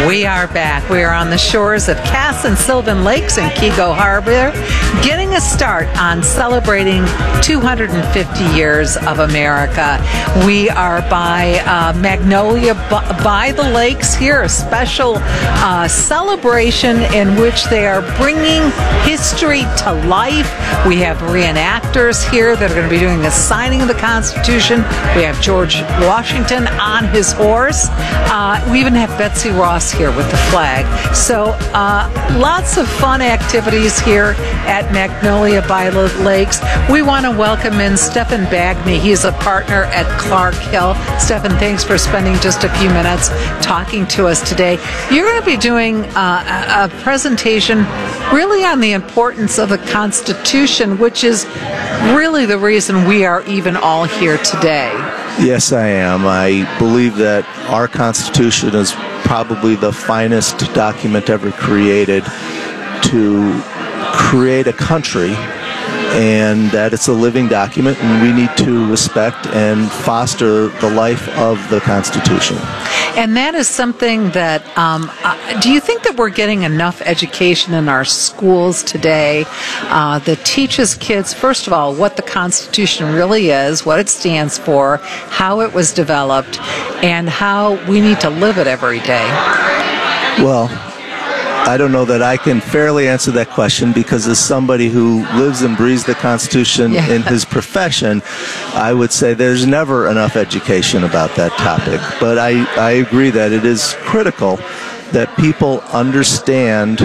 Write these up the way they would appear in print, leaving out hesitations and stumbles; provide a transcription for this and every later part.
We are back. We are on the shores of Cass and Sylvan Lakes in Keego Harbor, getting a start on celebrating 250 years of America. We are by Magnolia, by the lakes here, a special celebration in which they are bringing history to life. We have reenactors here that are going to be doing the signing of the Constitution. We have George Washington on his horse. We even have Betsy Ross here with the flag. So lots of fun activities here at Magnolia by the Lakes. We want to welcome in Stephen Bagme. He's a partner at Clark Hill. Stephen, thanks for spending just a few minutes talking to us today. You're going to be doing a presentation really on the importance of the Constitution, which is really the reason we are even all here today. Yes, I am. I believe that our Constitution is probably the finest document ever created to create a country, and that it's a living document, and we need to respect and foster the life of the Constitution. And that is something that, do you think that we're getting enough education in our schools today that teaches kids, first of all, what the Constitution really is, what it stands for, how it was developed, and how we need to live it every day? Well, I don't know that I can fairly answer that question, because as somebody who lives and breathes the Constitution in his profession, I would say there's never enough education about that topic. But I agree that it is critical that people understand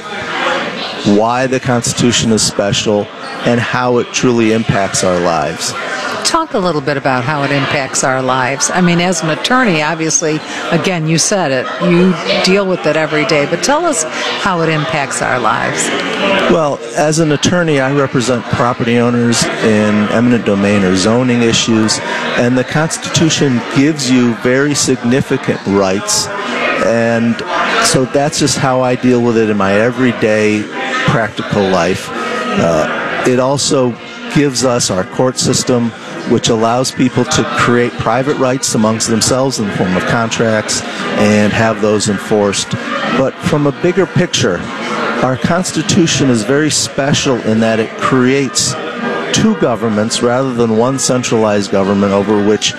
why the Constitution is special and how it truly impacts our lives. Talk a little bit about how it impacts our lives. I mean, as an attorney, obviously, again, you said it, you deal with it every day, but tell us how it impacts our lives. Well, as an attorney, I represent property owners in eminent domain or zoning issues, and the Constitution gives you very significant rights, and so that's just how I deal with it in my everyday practical life. It also gives us our court system, which allows people to create private rights amongst themselves in the form of contracts and have those enforced. But from a bigger picture, our Constitution is very special in that it creates two governments rather than one centralized government over which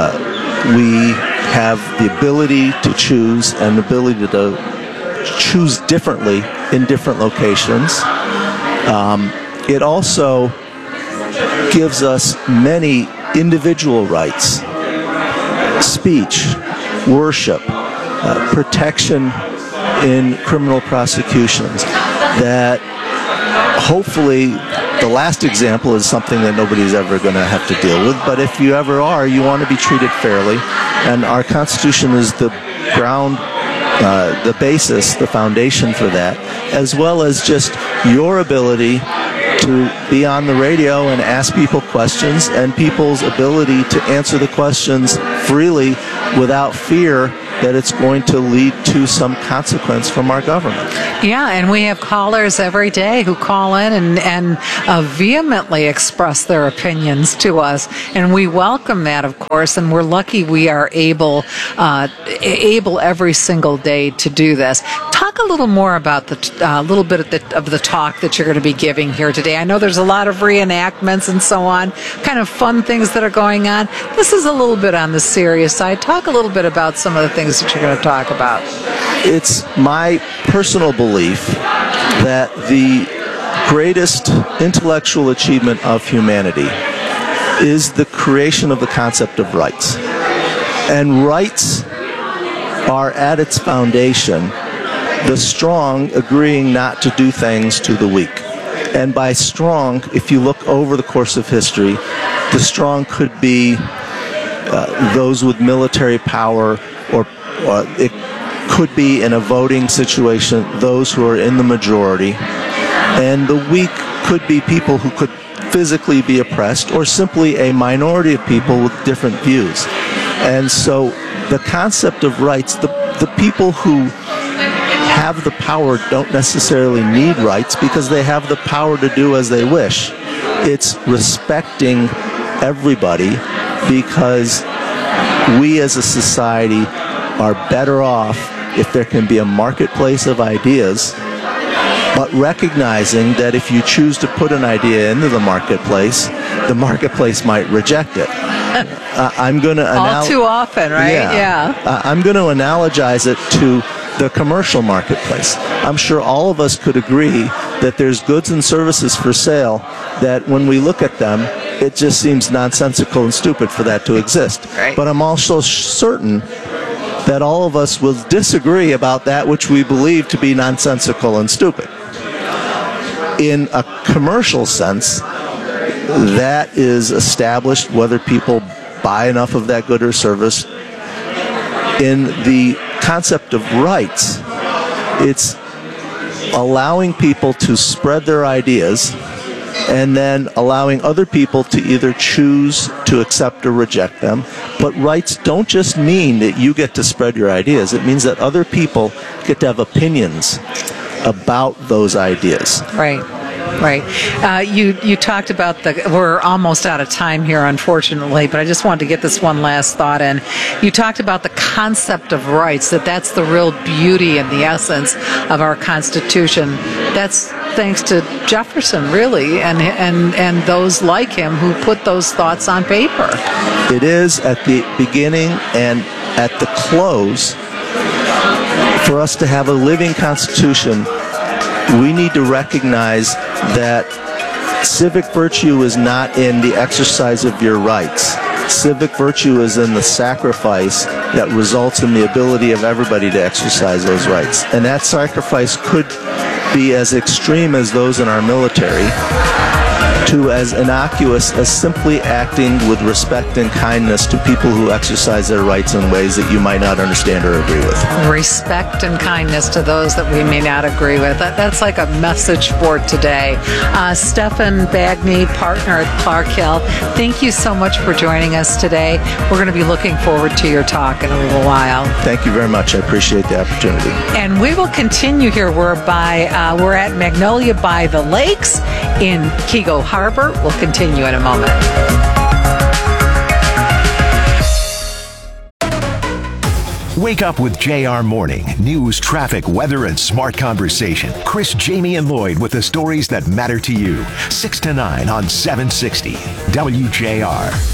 we have the ability to choose and the ability to choose differently in different locations. It also gives us many individual rights: speech, worship, protection in criminal prosecutions, that hopefully the last example is something that nobody's ever going to have to deal with, but if you ever are, you want to be treated fairly, and our Constitution is the ground, the basis, the foundation for that, as well as just your ability to be on the radio and ask people questions, and people's ability to answer the questions freely without fear that it's going to lead to some consequence from our government. Yeah, and we have callers every day who call in and vehemently express their opinions to us, and we welcome that, of course, and we're lucky we are able every single day to do this. Talk a little more about the little bit of the talk that you're going to be giving here today. I know there's a lot of reenactments and so on, kind of fun things that are going on. This is a little bit on the serious side. Talk a little bit about some of the things that you're going to talk about. It's my personal belief that the greatest intellectual achievement of humanity is the creation of the concept of rights. And rights are at its foundation the strong agreeing not to do things to the weak. And by strong, if you look over the course of history, the strong could be those with military power, or it could be in a voting situation, those who are in the majority. And the weak could be people who could physically be oppressed, or simply a minority of people with different views. And so the concept of rights, the people who have the power don't necessarily need rights because they have the power to do as they wish. It's respecting everybody, because we as a society are better off if there can be a marketplace of ideas, but recognizing that if you choose to put an idea into the marketplace might reject it. I'm going to all too often, right? Yeah. I'm going to analogize it to the commercial marketplace. I'm sure all of us could agree that there's goods and services for sale that when we look at them, it just seems nonsensical and stupid for that to exist. Right. But I'm also certain that all of us will disagree about that which we believe to be nonsensical and stupid. In a commercial sense, that is established whether people buy enough of that good or service. In the concept of rights, it's allowing people to spread their ideas and then allowing other people to either choose to accept or reject them. But rights don't just mean that you get to spread your ideas. It means that other people get to have opinions about those ideas. Right. You talked about we're almost out of time here, unfortunately, but I just wanted to get this one last thought in. You talked about the concept of rights, that's the real beauty and the essence of our Constitution. That's thanks to Jefferson, really, and those like him who put those thoughts on paper. It is at the beginning and at the close. For us to have a living Constitution, we need to recognize that civic virtue is not in the exercise of your rights. Civic virtue is in the sacrifice that results in the ability of everybody to exercise those rights. And that sacrifice could be as extreme as those in our military to as innocuous as simply acting with respect and kindness to people who exercise their rights in ways that you might not understand or agree with. Respect and kindness to those that we may not agree with. That's like a message for today. Stephan Bagney, partner at Clark Hill, thank you so much for joining us today. We're going to be looking forward to your talk in a little while. Thank you very much. I appreciate the opportunity. And we will continue here. We're at Magnolia by the Lakes in Keego Harbor. We'll continue in a moment. Wake up with JR Morning. News, traffic, weather, and smart conversation. Chris, Jamie, and Lloyd with the stories that matter to you. 6 to 9 on 760 WJR.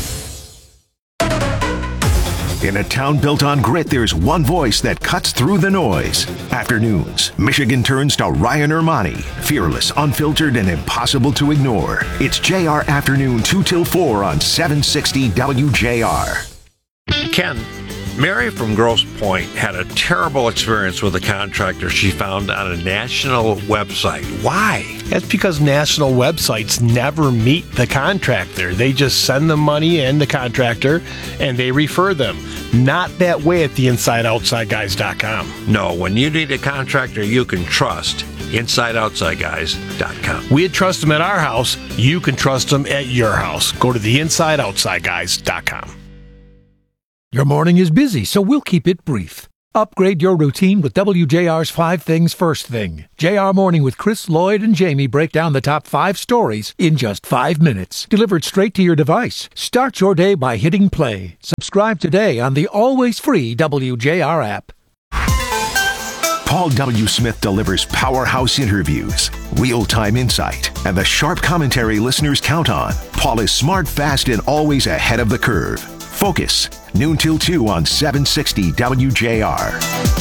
In a town built on grit, there's one voice that cuts through the noise. Afternoons, Michigan turns to Ryan Ermani. Fearless, unfiltered, and impossible to ignore. It's JR Afternoon 2 till 4 on 760 WJR. Ken, Mary from Grosse Pointe had a terrible experience with a contractor she found on a national website. Why? That's because national websites never meet the contractor. They just send the money and the contractor, and they refer them. Not that way at the InsideOutsideGuys.com. No, when you need a contractor you can trust, InsideOutsideGuys.com. We'd trust them at our house. You can trust them at your house. Go to the InsideOutsideGuys.com. Your morning is busy, so we'll keep it brief. Upgrade your routine with WJR's 5 Things First Thing. JR Morning with Chris, Lloyd, and Jamie break down the top 5 stories in just 5 minutes. Delivered straight to your device. Start your day by hitting play. Subscribe today on the always free WJR app. Paul W. Smith delivers powerhouse interviews, real-time insight, and the sharp commentary listeners count on. Paul is smart, fast, and always ahead of the curve. Focus, noon till 2 on 760 WJR.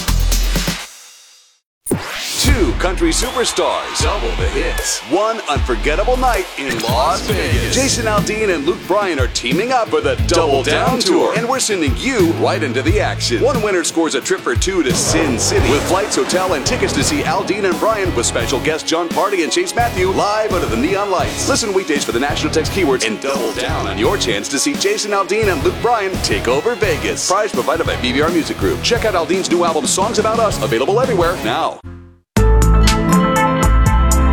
2 country superstars, double the hits, 1 unforgettable night in Las Vegas. Jason Aldean and Luke Bryan are teaming up for the Double Down Tour, and we're sending you right into the action. 1 winner scores a trip for 2 to Sin City, with flights, hotel, and tickets to see Aldean and Bryan with special guests John Party and Chase Matthew live under the neon lights. Listen weekdays for the national text keywords and double down on your chance to see Jason Aldean and Luke Bryan take over Vegas. Prize provided by BBR Music Group. Check out Aldean's new album, Songs About Us, available everywhere now.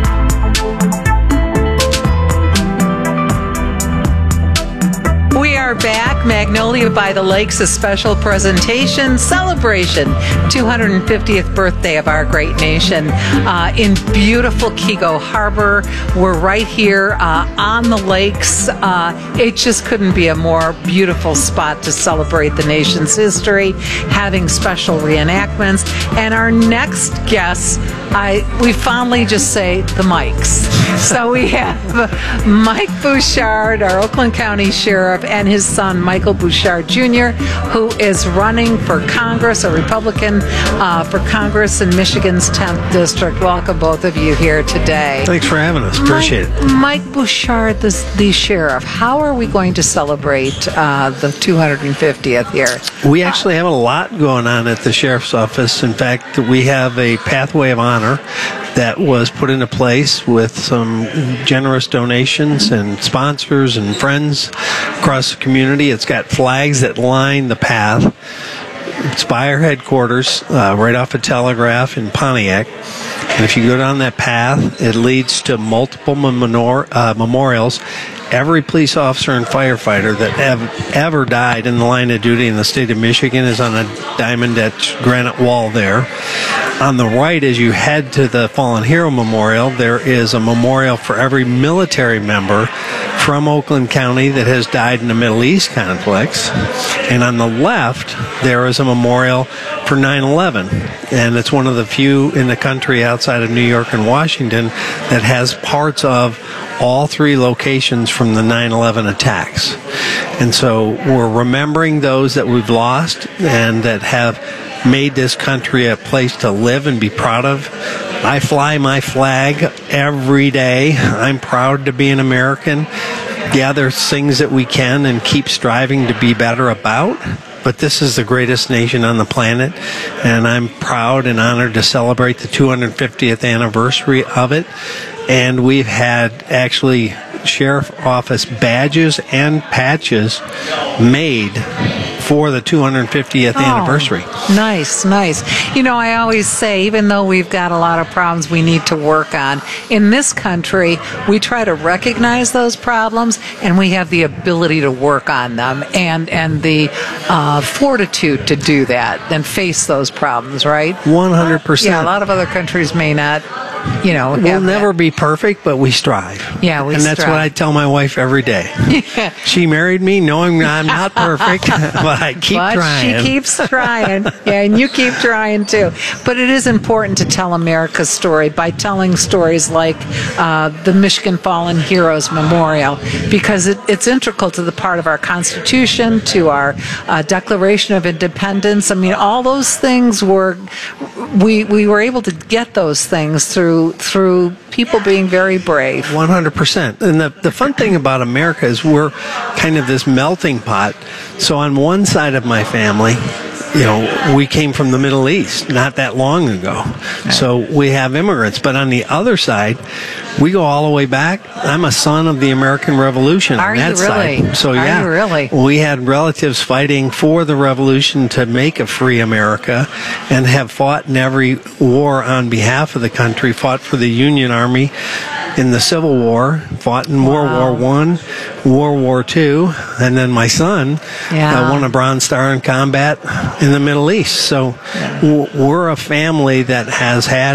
We are are back. Magnolia by the Lakes, a special presentation celebration, 250th birthday of our great nation in beautiful Kego Harbor. We're right here on the lakes. It just couldn't be a more beautiful spot to celebrate the nation's history, having special reenactments. And our next guests, we fondly just say the Mikes. So we have Mike Bouchard, our Oakland County Sheriff, and his son, Michael Bouchard Jr., who is running for Congress, a Republican for Congress in Michigan's 10th District. Welcome, both of you, here today. Thanks for having us. Appreciate it. Mike Bouchard, the Sheriff, how are we going to celebrate the 250th here? We actually have a lot going on at the Sheriff's Office. In fact, we have a Pathway of Honor that was put into place with some generous donations and sponsors and friends across the community. It's got flags that line the path. It's by our headquarters, right off of Telegraph in Pontiac. And if you go down that path, it leads to multiple memorials. Every police officer and firefighter that have ever died in the line of duty in the state of Michigan is on a diamond-etched granite wall there. On the right, as you head to the Fallen Hero Memorial, there is a memorial for every military member from Oakland County that has died in the Middle East conflicts. And on the left, there is a memorial for 9/11. And it's one of the few in the country outside of New York and Washington that has parts of all three locations from the 9/11 attacks. And so we're remembering those that we've lost and that have made this country a place to live and be proud of. I fly my flag every day. I'm proud to be an American. Yeah, there's things that we can and keep striving to be better about, but this is the greatest nation on the planet, and I'm proud and honored to celebrate the 250th anniversary of it. And we've had actually sheriff office badges and patches made for the 250th anniversary. Nice, nice. You know, I always say, even though we've got a lot of problems we need to work on, in this country, we try to recognize those problems, and we have the ability to work on them and the fortitude to do that and face those problems, right? 100%. Yeah, a lot of other countries may not, you know. We'll never be perfect, but we strive. Yeah, we strive. And that's what I tell my wife every day. Yeah. She married me knowing I'm not perfect, but I keep trying. She keeps trying. Yeah, and you keep trying too. But it is important to tell America's story by telling stories like the Michigan Fallen Heroes Memorial, because it's integral to the part of our Constitution, to our Declaration of Independence. I mean, all those things we were able to get those things through people being very brave. 100%. And the fun thing about America is we're kind of this melting pot. So on one side of my family, you know, we came from the Middle East not that long ago. Okay. So we have immigrants. But on the other side, we go all the way back. I'm a son of the American Revolution on that side. So yeah, Are you really? We had relatives fighting for the revolution to make a free America and have fought in every war on behalf of the country, fought for the Union Army in the Civil War, fought in World War I, World War II, and then my son won a Bronze Star in combat in the Middle East. So we're a family that has had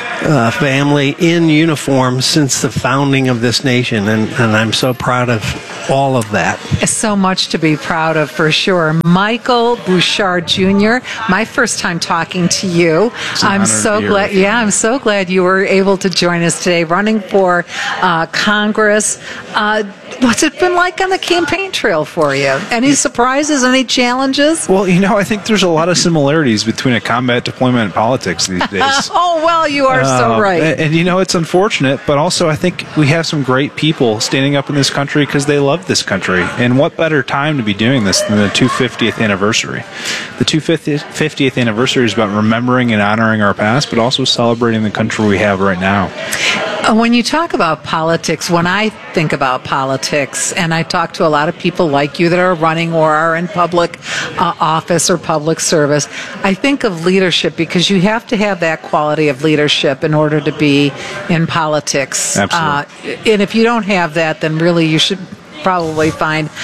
family in uniform since the founding of this nation, and I'm so proud of all of that. So much to be proud of, for sure. Michael Bouchard Jr., my first time talking to you. I'm so glad. Yeah, I'm so glad you were able to join us today, running for Congress. What's it been like on the campaign trail for you? Any surprises? Any challenges? Well, you know, I think there's a lot of similarities between a combat deployment and politics these days. Oh, well, you are so right. And, you know, it's unfortunate, but also I think we have some great people standing up in this country because they love this country. And what better time to be doing this than the 250th anniversary? The 250th anniversary is about remembering and honoring our past, but also celebrating the country we have right now. When you talk about politics, when I think about politics, and I talk to a lot of people like you that are running or are in public office or public service, I think of leadership, because you have to have that quality of leadership in order to be in politics. Absolutely. And if you don't have that, then really you should probably find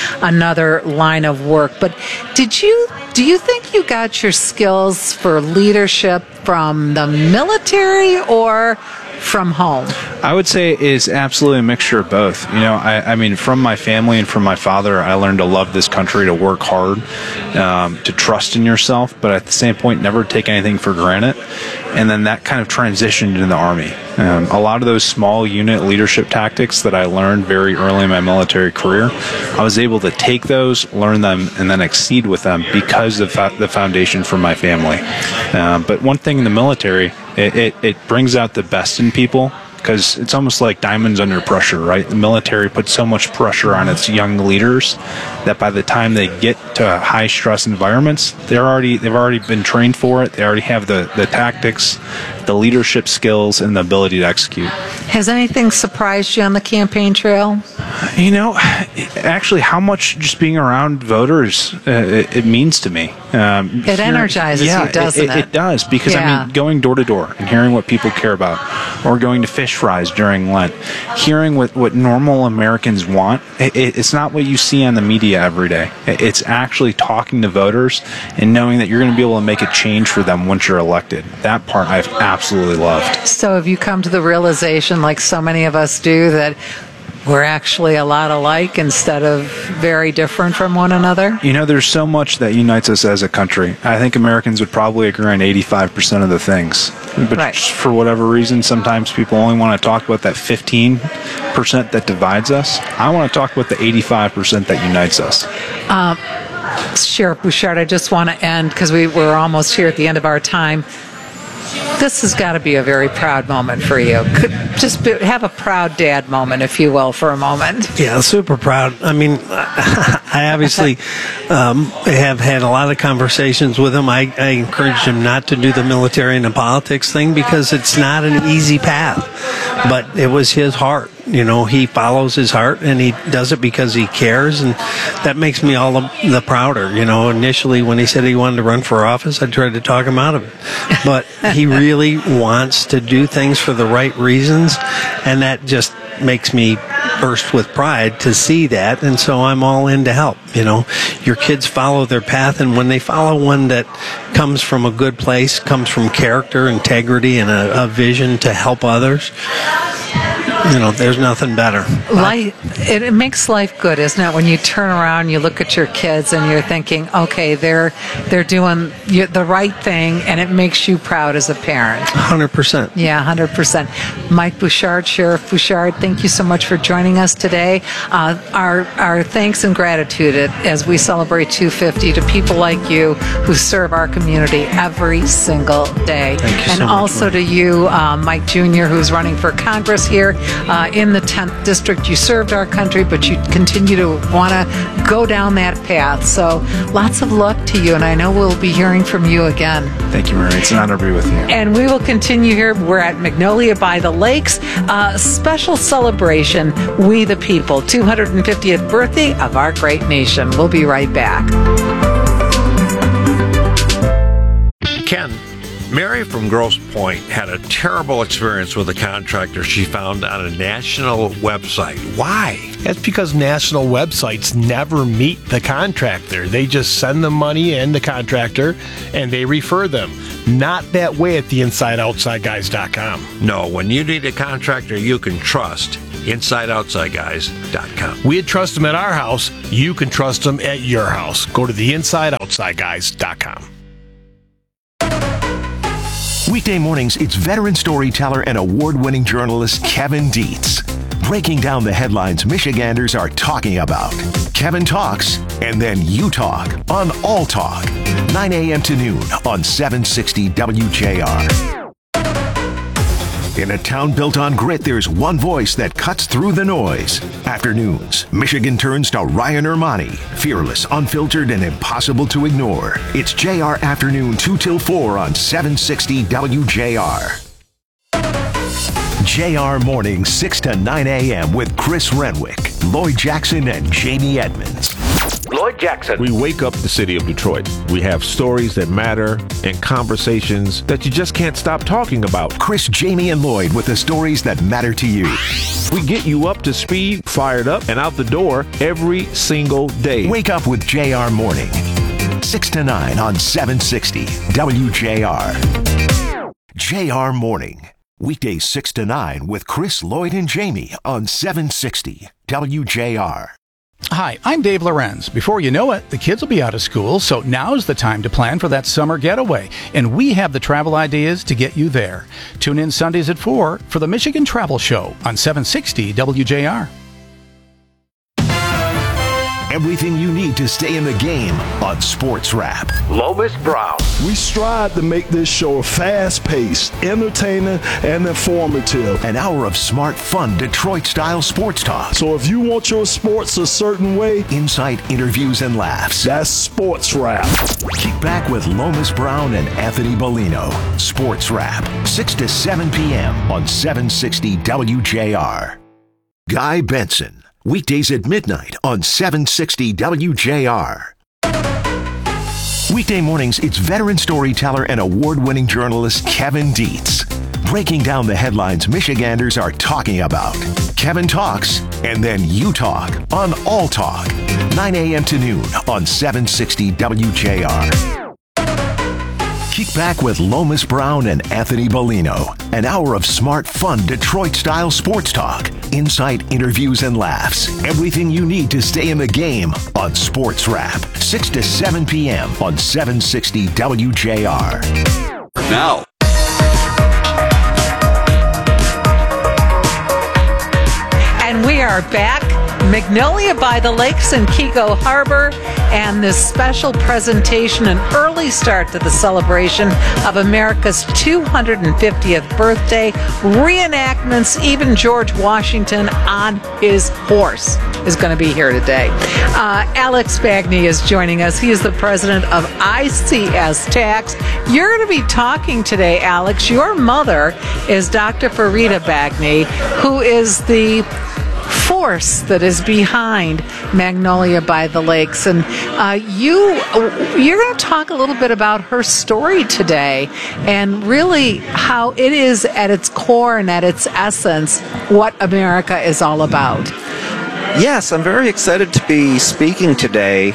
another line of work. But do you think you got your skills for leadership from the military or from home? I would say it's absolutely a mixture of both. I mean, from my family and from my father, I learned to love this country, to work hard, to trust in yourself, but at the same point, never take anything for granted. And then that kind of transitioned into the Army. A lot of those small unit leadership tactics that I learned very early in my military career, I was able to take those, learn them, and then exceed with them because of the foundation from my family. But one thing in the military, it brings out the best in people, because it's almost like diamonds under pressure, right? The military puts so much pressure on its young leaders that by the time they get to high stress environments, they've already been trained for it. They already have the tactics, the leadership skills, and the ability to execute. Has anything surprised you on the campaign trail? Actually, how much just being around voters it means to me. It energizes you, doesn't it? It does, because I mean, going door to door and hearing what people care about, or going to fish fries during Lent, hearing what normal Americans want. It's not what you see on the media every day. It's actually talking to voters and knowing that you're going to be able to make a change for them once you're elected. That part I've absolutely loved. So have you come to the realization, like so many of us do, that we're actually a lot alike instead of very different from one another? There's so much that unites us as a country. I think Americans would probably agree on 85% of the things. But right. Just for whatever reason, sometimes people only want to talk about that 15% that divides us. I want to talk about the 85% that unites us. Sheriff Bouchard, I just want to end, because we're almost here at the end of our time. This has got to be a very proud moment for you. Have a proud dad moment, if you will, for a moment. Yeah, super proud. I mean, I obviously have had a lot of conversations with him. I encouraged him not to do the military and the politics thing because it's not an easy path. But it was his heart. He follows his heart, and he does it because he cares, and that makes me all the prouder. Initially when he said he wanted to run for office, I tried to talk him out of it. But he really wants to do things for the right reasons, and that just makes me burst with pride to see that, and so I'm all in to help. Your kids follow their path, and when they follow one that comes from a good place, comes from character, integrity, and a vision to help others, there's nothing better. It makes life good, isn't it? When you turn around, you look at your kids, and you're thinking, okay, they're doing the right thing, and it makes you proud as a parent. 100%. Yeah, 100%. Mike Bouchard, Sheriff Bouchard, thank you so much for joining us today. Our thanks and gratitude as we celebrate 250 to people like you who serve our community every single day. Thank you and so much, also Mike. to you, Mike Jr., who's running for Congress here in the 10th District. You served our country, but you continue to want to go down that path. So lots of luck to you, and I know we'll be hearing from you again. Thank you, Mary. It's an honor to be with you. And we will continue here. We're at Magnolia by the Lakes. Special celebration, We the People, 250th birthday of our great nation. We'll be right back. Ken, Mary from Grosse Pointe had a terrible experience with a contractor she found on a national website. Why? That's because national websites never meet the contractor. They just send the money and the contractor, and they refer them. Not that way at the InsideOutsideGuys.com. No, when you need a contractor you can trust, InsideOutsideGuys.com. We trust them at our house. You can trust them at your house. Go to the InsideOutsideGuys.com. Weekday mornings, it's veteran storyteller and award-winning journalist Kevin Dietz, breaking down the headlines Michiganders are talking about. Kevin talks, and then you talk on All Talk, 9 a.m. to noon on 760 WJR. In a town built on grit, there's one voice that cuts through the noise. Afternoons, Michigan turns to Ryan Ermani. Fearless, unfiltered, and impossible to ignore. It's JR Afternoon 2 till 4 on 760 WJR. JR Mornings 6 to 9 a.m. with Chris Renwick, Lloyd Jackson, and Jamie Edmonds. Lloyd Jackson. We wake up the city of Detroit. We have stories that matter and conversations that you just can't stop talking about. Chris, Jamie, and Lloyd with the stories that matter to you. We get you up to speed, fired up, and out the door every single day. Wake up with JR Morning. 6 to 9 on 760 WJR. JR Morning. Weekdays 6 to 9 with Chris, Lloyd, and Jamie on 760 WJR. Hi, I'm Dave Lorenz. Before you know it, the kids will be out of school, so now's the time to plan for that summer getaway. And we have the travel ideas to get you there. Tune in Sundays at 4 for the Michigan Travel Show on 760 WJR. Everything you need to stay in the game on Sports Wrap. Lomas Brown. We strive to make this show fast-paced, entertaining, and informative. An hour of smart, fun, Detroit-style sports talk. So if you want your sports a certain way, insight, interviews, and laughs. That's Sports Wrap. Kick back with Lomas Brown and Anthony Bellino. Sports Wrap, 6 to 7 p.m. on 760 WJR. Guy Benson. Weekdays at midnight on 760 WJR. Weekday mornings, it's veteran storyteller and award-winning journalist Kevin Dietz. Breaking down the headlines Michiganders are talking about. Kevin talks, and then you talk on All Talk. 9 a.m. to noon on 760 WJR. Kick back with Lomas Brown and Anthony Bellino. An hour of smart, fun, Detroit-style sports talk. Insight, interviews, and laughs. Everything you need to stay in the game on Sports Wrap. 6 to 7 p.m. on 760 WJR. Now. And we are back. Magnolia by the Lakes in Keego Harbor, and this special presentation, an early start to the celebration of America's 250th birthday, reenactments, even George Washington on his horse is going to be here today. Alex Bagney is joining us. He is the president of ICS Tax. You're going to be talking today, Alex. Your mother is Dr. Farida Bagney, who is the force that is behind Magnolia by the Lakes, and you're going to talk a little bit about her story today, and really how it is at its core and at its essence what America is all about. Yes, I'm very excited to be speaking today.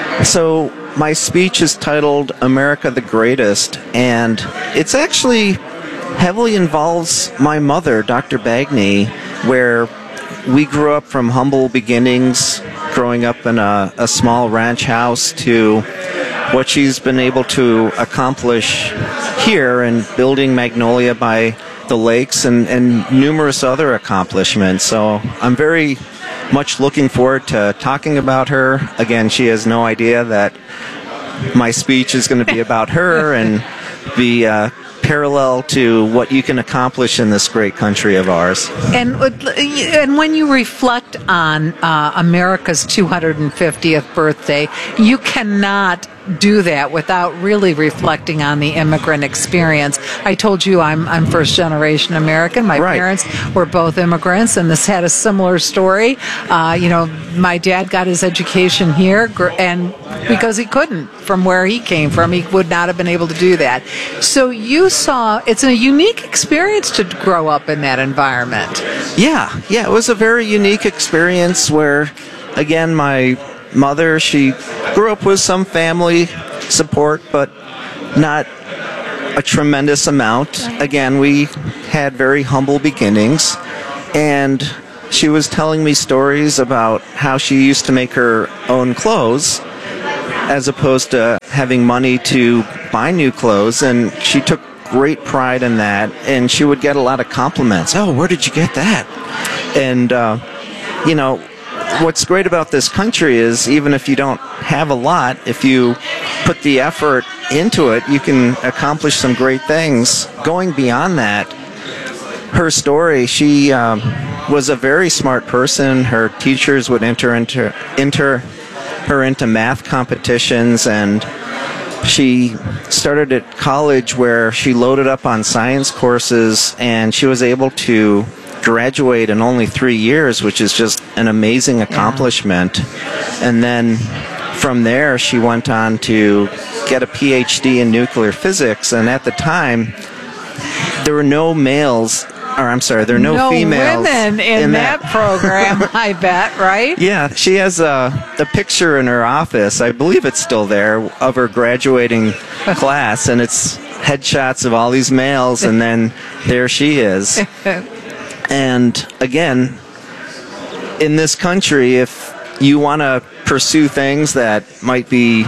So my speech is titled America the Greatest, and it's actually heavily involves my mother, Dr. Bagney, where we grew up from humble beginnings, growing up in a small ranch house, to what she's been able to accomplish here and building Magnolia by the Lakes and numerous other accomplishments. So I'm very much looking forward to talking about her. Again, she has no idea that my speech is going to be about her and be parallel to what you can accomplish in this great country of ours. And when you reflect on America's 250th birthday, you cannot do that without really reflecting on the immigrant experience. I told you I'm first generation American. My parents were both immigrants, and this had a similar story. My dad got his education here, and because he couldn't from where he came from, he would not have been able to do that. So you saw it's a unique experience to grow up in that environment. Yeah, it was a very unique experience where, again, my mother, she grew up with some family support, but not a tremendous amount. Again, we had very humble beginnings, and she was telling me stories about how she used to make her own clothes as opposed to having money to buy new clothes, and she took great pride in that, and she would get a lot of compliments. Oh, where did you get that? And, what's great about this country is even if you don't have a lot, if you put the effort into it, you can accomplish some great things. Going beyond that, her story, she was a very smart person. Her teachers would enter her into math competitions, and she started at college where she loaded up on science courses, and she was able to graduate in only 3 years, which is just an amazing accomplishment. And then from there, she went on to get a PhD in nuclear physics, and at the time, there were no males, or I'm sorry, there were no females women in that program, I bet, right? Yeah, she has a picture in her office, I believe it's still there, of her graduating class, and it's headshots of all these males, and then there she is. And again, in this country, if you want to pursue things that might be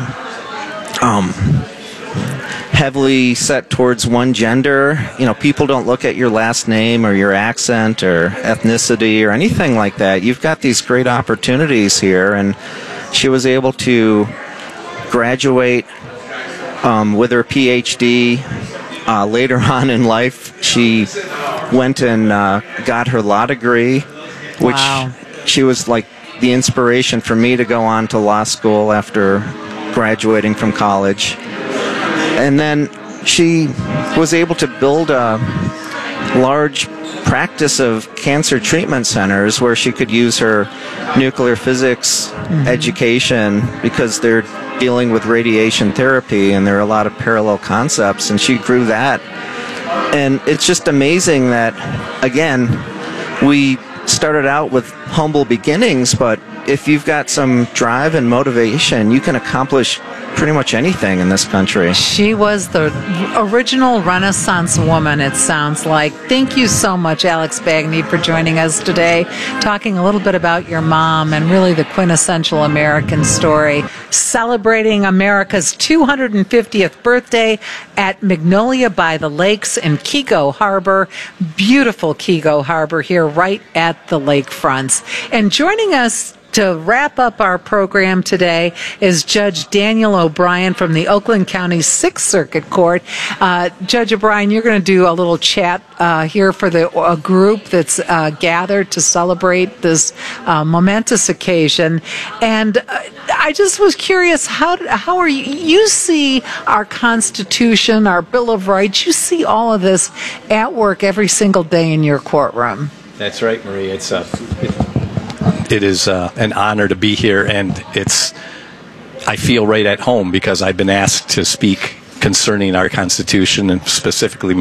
heavily set towards one gender, people don't look at your last name or your accent or ethnicity or anything like that. You've got these great opportunities here, and she was able to graduate with her PhD. Later on in life, she went and got her law degree, which she was like the inspiration for me to go on to law school after graduating from college. And then she was able to build a large practice of cancer treatment centers where she could use her nuclear physics education, because they're dealing with radiation therapy and there are a lot of parallel concepts, and she grew that. And it's just amazing that, again, we started out with humble beginnings, but if you've got some drive and motivation, you can accomplish pretty much anything in this country. She was the original Renaissance woman, it sounds like. Thank you so much, Alex Bagney, for joining us today, talking a little bit about your mom and really the quintessential American story, celebrating America's 250th birthday at Magnolia by the Lakes in Keego Harbor. Beautiful Keego Harbor here right at the lakefronts. And joining us to wrap up our program today is Judge Daniel O'Brien from the Oakland County 6th Circuit Court. Judge O'Brien, you're going to do a little chat here for a group that's gathered to celebrate this momentous occasion. And I just was curious, how are you see our Constitution, our Bill of Rights, you see all of this at work every single day in your courtroom. That's right, Marie. It is an honor to be here, and I feel right at home because I've been asked to speak concerning our Constitution and specifically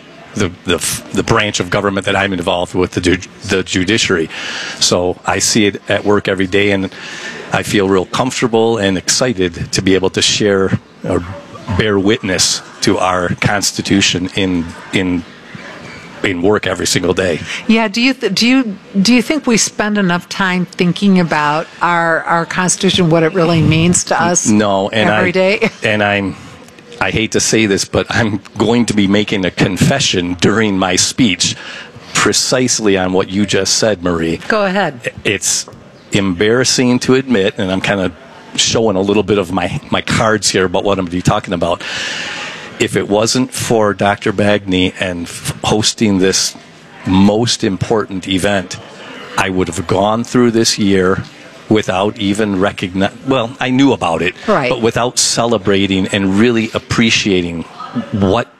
the branch of government that I'm involved with, the judiciary. So I see it at work every day, and I feel real comfortable and excited to be able to share or bear witness to our Constitution in work every single day. Yeah, do you think we spend enough time thinking about our Constitution, what it really means to us? No, and every day? And I hate to say this, but I'm going to be making a confession during my speech precisely on what you just said, Marie. Go ahead. It's embarrassing to admit, and I'm kind of showing a little bit of my cards here about what I'm going to be talking about. If it wasn't for Dr. Bagney and hosting this most important event, I would have gone through this year without even well, I knew about it, right, but without celebrating and really appreciating what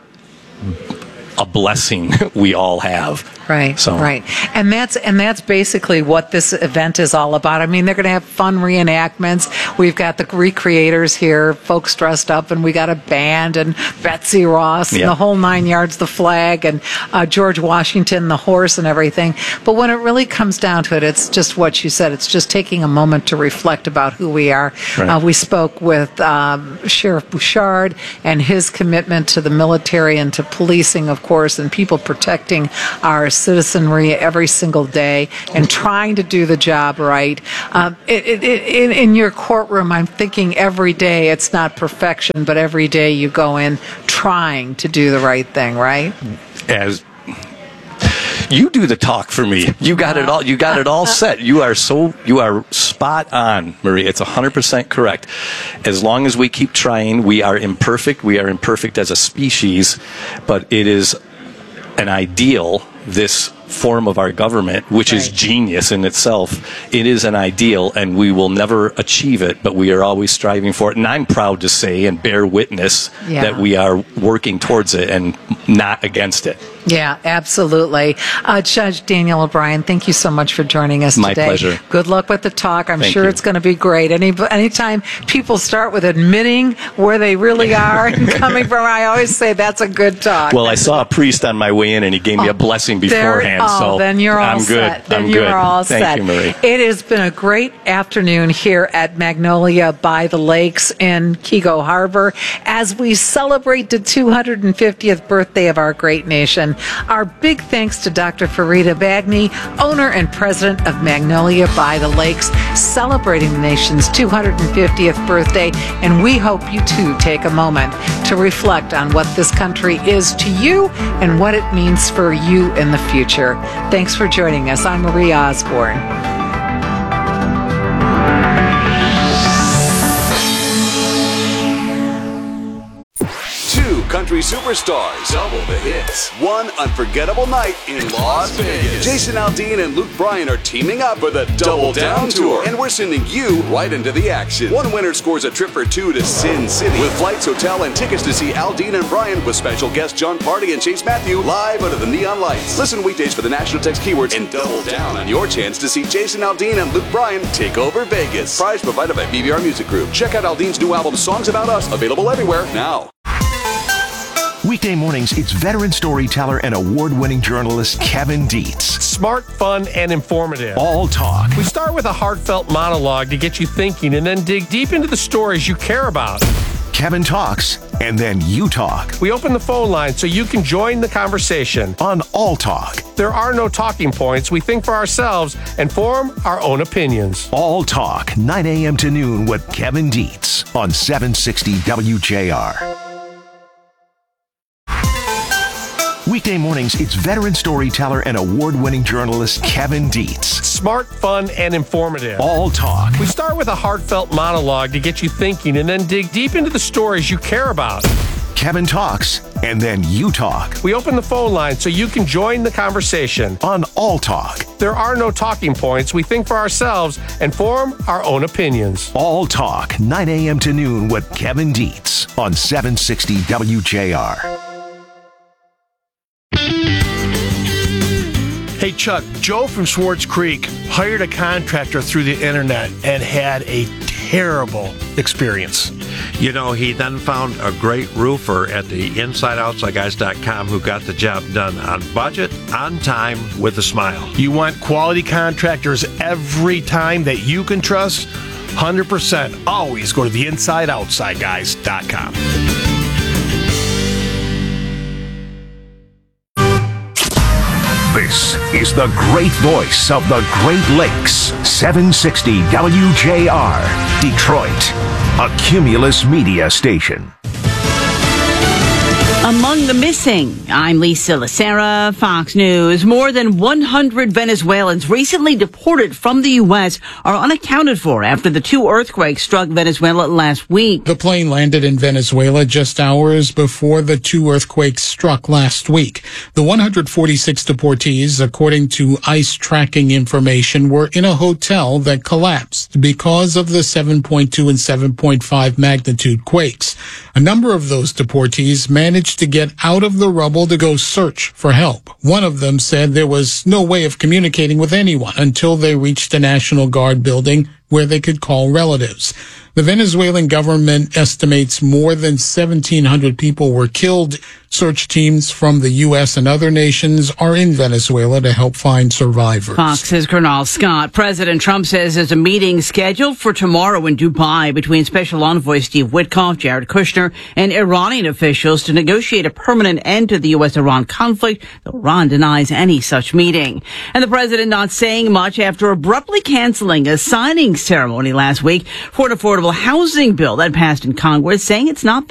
a blessing we all have. Right, so. Right. And that's basically what this event is all about. I mean, they're going to have fun reenactments. We've got the recreators here, folks dressed up, and we got a band, and Betsy Ross, and the whole 9 yards, the flag, and George Washington, the horse, and everything. But when it really comes down to it, it's just what you said. It's just taking a moment to reflect about who we are. Right. We spoke with Sheriff Bouchard and his commitment to the military and to policing, of course, and people protecting our citizenry every single day and trying to do the job right. In your courtroom, I'm thinking every day it's not perfection, but every day you go in trying to do the right thing, right? As you do the talk for me. You got it all. You got it all set. You are spot on, Marie. It's 100% correct. As long as we keep trying, we are imperfect. We are imperfect as a species, but it is an ideal, this form of our government, which is genius in itself. It is an ideal, and we will never achieve it, but we are always striving for it. And I'm proud to say and bear witness that we are working towards it and not against it. Yeah, absolutely. Judge Daniel O'Brien, thank you so much for joining us today. My pleasure. Good luck with the talk. I'm Thank sure you. it's going to be great. Anytime people start with admitting where they really are and coming from, I always say that's a good talk. Well, I saw a priest on my way in, and he gave me a blessing beforehand. So then you're all I'm set. good. Then I'm you're good. all Thank set. you, Marie. It has been a great afternoon here at Magnolia by the Lakes in Keego Harbor as we celebrate the 250th birthday of our great nation. Our big thanks to Dr. Farida Bagni, owner and president of Magnolia by the Lakes, celebrating the nation's 250th birthday, and we hope you too take a moment to reflect on what this country is to you and what it means for you in the future. Thanks for joining us. I'm Marie Osborne. Country superstars, double the hits. One unforgettable night in Las Vegas. Jason Aldean and Luke Bryan are teaming up for the Double Down Tour, and we're sending you right into the action. One winner scores a trip for two to Sin City with flights, hotel, and tickets to see Aldean and Bryan with special guests John Party and Chase Matthew live under the neon lights. Listen weekdays for the national text keywords and double down on your chance to see Jason Aldean and Luke Bryan take over Vegas. Prize provided by BBR Music Group. Check out Aldean's new album, Songs About Us, available everywhere now. Weekday mornings, it's veteran storyteller and award-winning journalist Kevin Dietz. Smart, fun, and informative. All talk. We start with a heartfelt monologue to get you thinking and then dig deep into the stories you care about. Kevin talks, and then you talk. We open the phone line so you can join the conversation. On All Talk. There are no talking points. We think for ourselves and form our own opinions. All Talk, 9 a.m. to noon with Kevin Dietz on 760 WJR. Weekday mornings, it's veteran storyteller and award-winning journalist Kevin Dietz. Smart, fun, and informative. All talk. We start with a heartfelt monologue to get you thinking and then dig deep into the stories you care about. Kevin talks, and then you talk. We open the phone line so you can join the conversation. On All Talk. There are no talking points. We think for ourselves and form our own opinions. All Talk, 9 a.m. to noon with Kevin Dietz on 760 WJR. Hey, Chuck, Joe from Swartz Creek hired a contractor through the internet and had a terrible experience. You know, he then found a great roofer at the InsideOutsideGuys.com who got the job done on budget, on time, with a smile. You want quality contractors every time that you can trust? 100%. Always go to the InsideOutsideGuys.com. This is the great voice of the Great Lakes, 760 WJR, Detroit, a Cumulus media station. Among the missing, I'm Lisa Lacera, Fox News. More than 100 Venezuelans recently deported from the U.S. are unaccounted for after the two earthquakes struck Venezuela last week. The plane landed in Venezuela just hours before the two earthquakes struck last week. The 146 deportees, according to ICE tracking information, were in a hotel that collapsed because of the 7.2 and 7.5 magnitude quakes. A number of those deportees managed to get out of the rubble to go search for help. One of them said there was no way of communicating with anyone until they reached the National Guard building where they could call relatives. The Venezuelan government estimates more than 1,700 people were killed. Search teams from the U.S. and other nations are in Venezuela to help find survivors. Fox's Colonel Scott. President Trump says there's a meeting scheduled for tomorrow in Dubai between Special Envoy Steve Witkoff, Jared Kushner, and Iranian officials to negotiate a permanent end to the U.S.-Iran conflict, though Iran denies any such meeting. And the president not saying much after abruptly canceling a signing ceremony last week for an affordable housing bill that passed in Congress, saying it's not